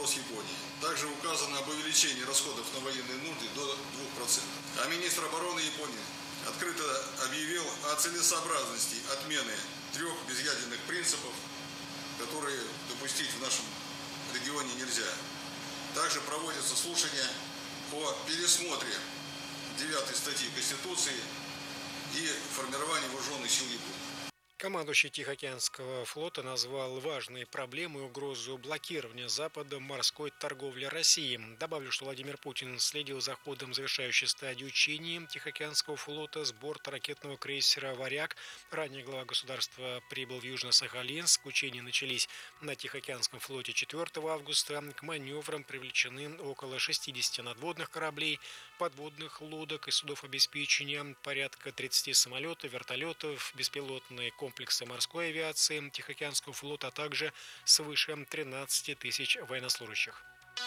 с Японией. Также указано об увеличении расходов на военные нужды до 2%. А министр обороны Японии открыто объявил о целесообразности отмены 3 безъядерных принципов, которые допустить в нашем регионе нельзя. Также проводятся слушания о пересмотре 9 статьи Конституции и формировании вооруженных сил Японии. Командующий Тихоокеанского флота назвал важной проблемой угрозу блокирования Запада морской торговли России. Добавлю, что Владимир Путин следил за ходом завершающей стадии учений Тихоокеанского флота с борта ракетного крейсера «Варяг». Ранее глава государства прибыл в Южно-Сахалинск. Учения начались на Тихоокеанском флоте 4 августа. К маневрам привлечены около 60 надводных кораблей, подводных лодок и судов обеспечения, порядка 30 самолетов, вертолетов, беспилотные комплексы морской авиации Тихоокеанского флота, а также свыше 13 тысяч военнослужащих.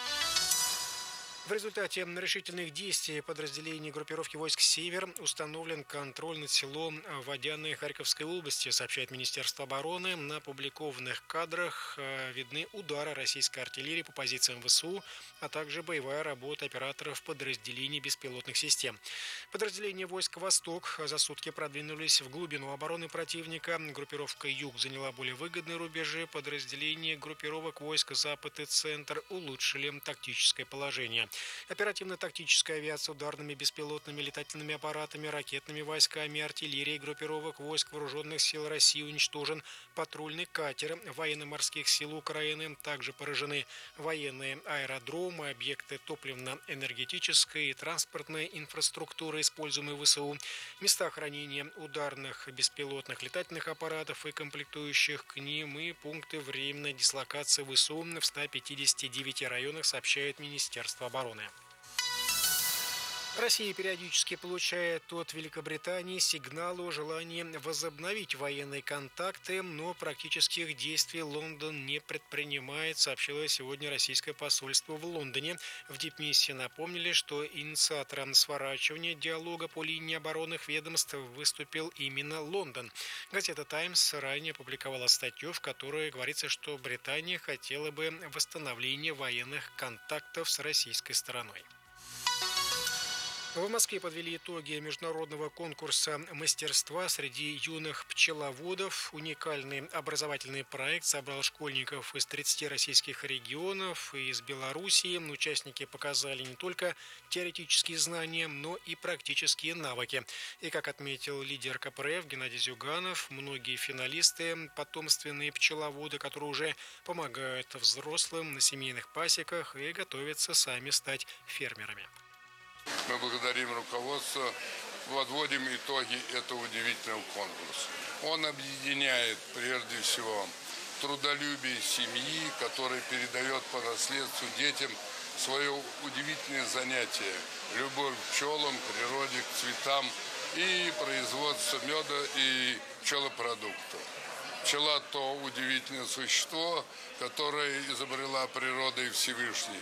В результате решительных действий подразделений группировки войск «Север» установлен контроль над селом Водяное Харьковской области, сообщает Министерство обороны. На опубликованных кадрах видны удары российской артиллерии по позициям ВСУ, а также боевая работа операторов подразделений беспилотных систем. Подразделения войск «Восток» за сутки продвинулись в глубину обороны противника. Группировка «Юг» заняла более выгодные рубежи. Подразделения группировок войск «Запад» и «Центр» улучшили тактическое положение. Оперативно-тактическая авиация ударными беспилотными летательными аппаратами, ракетными войсками, артиллерией группировок войск вооруженных сил России уничтожен патрульный катер военно-морских сил Украины. Также поражены военные аэродромы, объекты топливно-энергетической и транспортной инфраструктуры, используемые ВСУ, места хранения ударных беспилотных летательных аппаратов и комплектующих к ним и пункты временной дислокации ВСУ в 159 районах, сообщает Министерство обороны. Россия периодически получает от Великобритании сигналы о желании возобновить военные контакты, но практических действий Лондон не предпринимает, сообщило сегодня российское посольство в Лондоне. В дипмиссии напомнили, что инициатором сворачивания диалога по линии оборонных ведомств выступил именно Лондон. Газета «Таймс» ранее опубликовала статью, в которой говорится, что Британия хотела бы восстановления военных контактов с российской стороной. В Москве подвели итоги международного конкурса мастерства среди юных пчеловодов. Уникальный образовательный проект собрал школьников из 30 российских регионов и из Белоруссии. Участники показали не только теоретические знания, но и практические навыки. И, как отметил лидер КПРФ Геннадий Зюганов, многие финалисты – потомственные пчеловоды, которые уже помогают взрослым на семейных пасеках и готовятся сами стать фермерами. Мы благодарим руководство, подводим итоги этого удивительного конкурса. Он объединяет прежде всего трудолюбие семьи, которая передает по наследству детям свое удивительное занятие. Любовь к пчелам, к природе, к цветам и производство меда и пчелопродуктов. Пчела – то удивительное существо, которое изобрела природа и Всевышний.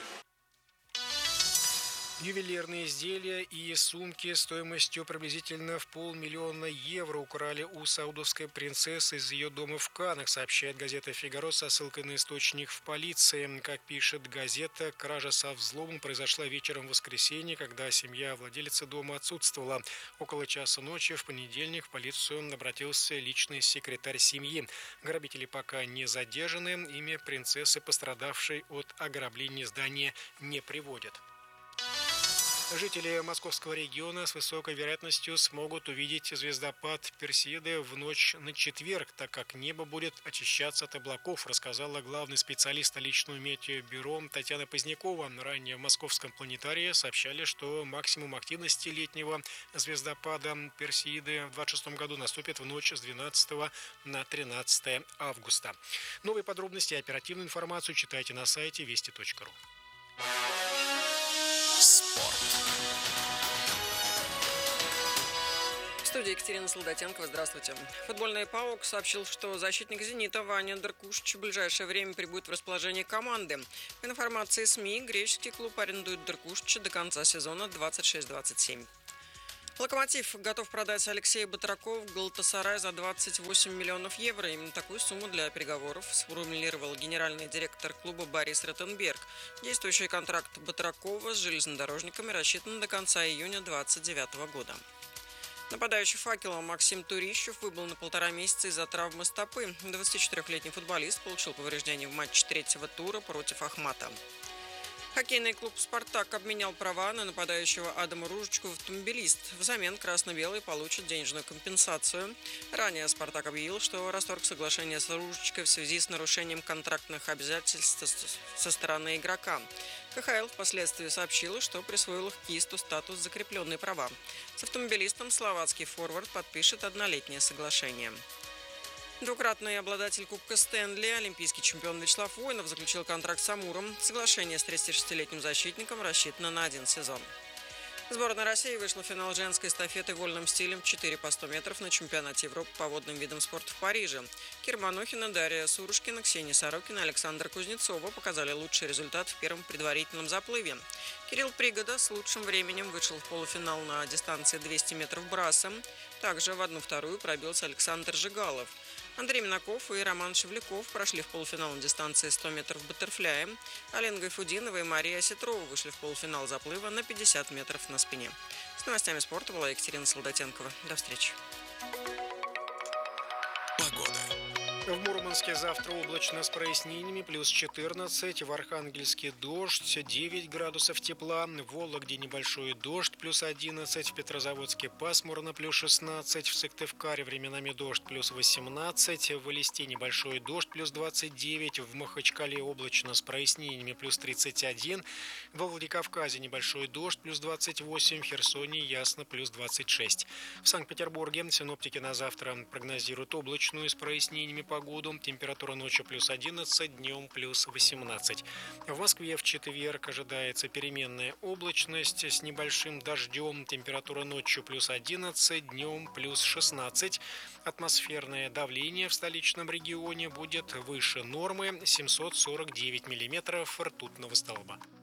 Ювелирные изделия и сумки стоимостью приблизительно в 500 000 евро украли у саудовской принцессы из ее дома в Каннах, сообщает газета «Фигаро» со ссылкой на источник в полиции. Как пишет газета, кража со взломом произошла вечером в воскресенье, когда семья владелицы дома отсутствовала. Около часа ночи в понедельник в полицию обратился личный секретарь семьи. Грабители пока не задержаны. Имя принцессы, пострадавшей от ограбления здания, не приводят. Жители московского региона с высокой вероятностью смогут увидеть звездопад Персеиды в ночь на четверг, так как небо будет очищаться от облаков, рассказала главный специалист столичного метеобюро Татьяна Позднякова. Ранее в московском планетарии сообщали, что максимум активности летнего звездопада Персеиды в 2026 году наступит в ночь с 12 на 13 августа. Новые подробности и оперативную информацию читайте на сайте вести.ру. В студии Екатерина Солдатенкова. Здравствуйте. Футбольный ПАОК сообщил, что защитник «Зенита» Ваня Даркушич в ближайшее время прибудет в расположение команды. По информации СМИ, греческий клуб арендует Даркушича до конца сезона 26-27. Локомотив готов продать Алексея Батракова в Галатасарай за 28 миллионов евро. Именно такую сумму для переговоров сформулировал генеральный директор клуба Борис Ротенберг. Действующий контракт Батракова с железнодорожниками рассчитан до конца июня 2029 года. Нападающий «Факела» Максим Турищев выбыл на 1,5 месяца из-за травмы стопы. 24-летний футболист получил повреждение в матче третьего тура против Ахмата. Хоккейный клуб «Спартак» обменял права на нападающего Адама Ружичку в «Автомобилист». Взамен красно-белый получит денежную компенсацию. Ранее «Спартак» объявил, что расторг соглашения с Ружичкой в связи с нарушением контрактных обязательств со стороны игрока. КХЛ впоследствии сообщила, что присвоил их кисту статус «Закрепленные права». С «Автомобилистом» словацкий форвард подпишет однолетнее соглашение. Двукратный обладатель Кубка Стэнли, олимпийский чемпион Вячеслав Воинов заключил контракт с «Амуром». Соглашение с 36-летним защитником рассчитано на 1 сезон. Сборная России вышла в финал женской эстафеты вольным стилем 4 по 100 метров на чемпионате Европы по водным видам спорта в Париже. Кира Манухина, Дарья Сурушкина, Ксения Сорокина и Александра Кузнецова показали лучший результат в первом предварительном заплыве. Кирилл Пригода с лучшим временем вышел в полуфинал на дистанции 200 метров брасом. Также в 1/2 пробился Александр Жигалов. Андрей Минаков и Роман Шевляков прошли в полуфинал на дистанции 100 метров баттерфляем. Алена Гайфудинова и Мария Осетрова вышли в полуфинал заплыва на 50 метров на спине. С новостями спорта была Екатерина Солдатенкова. До встречи. В Мурманске завтра облачно с прояснениями, плюс 14, в Архангельске дождь, 9 градусов тепла, в Вологде небольшой дождь, плюс 11, в Петрозаводске пасмурно, плюс 16, в Сыктывкаре временами дождь, плюс 18, в Элисте небольшой дождь, плюс 29, в Махачкале облачно с прояснениями, плюс 31, во Владикавказе небольшой дождь, плюс 28, в Херсоне ясно, плюс 26. В Санкт-Петербурге синоптики на завтра прогнозируют облачную с прояснениями погоду. Температура ночью плюс 11, днем плюс 18. В Москве в четверг ожидается переменная облачность с небольшим дождем. Температура ночью плюс 11, днем плюс 16. Атмосферное давление в столичном регионе будет выше нормы 749 миллиметров ртутного столба.